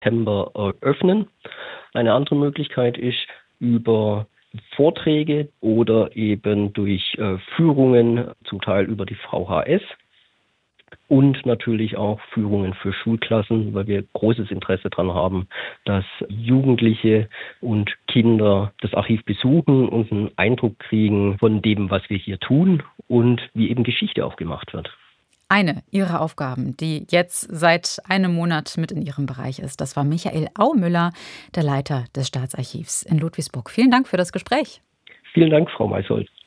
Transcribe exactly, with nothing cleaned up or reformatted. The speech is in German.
September eröffnen. Eine andere Möglichkeit ist über Vorträge oder eben durch äh, Führungen, zum Teil über die V H S. Und natürlich auch Führungen für Schulklassen, weil wir großes Interesse daran haben, dass Jugendliche und Kinder das Archiv besuchen und einen Eindruck kriegen von dem, was wir hier tun und wie eben Geschichte auch gemacht wird. Eine Ihrer Aufgaben, die jetzt seit einem Monat mit in Ihrem Bereich ist, das war Michael Aumüller, der Leiter des Staatsarchivs in Ludwigsburg. Vielen Dank für das Gespräch. Vielen Dank, Frau Maishold.